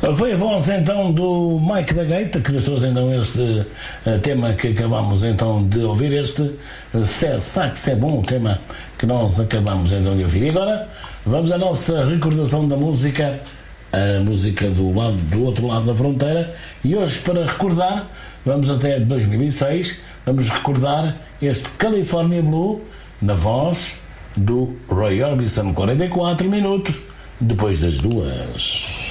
Foi a voz então do Mike da Gaita que nos trouxe então este tema que acabamos então de ouvir, este Sax é bom, o tema que nós acabamos então de ouvir. E agora vamos à nossa recordação da música, a música do outro lado da fronteira, e hoje para recordar, vamos até 2006, vamos recordar este California Blue na voz do Roy Orbison, 44 minutos depois das 2.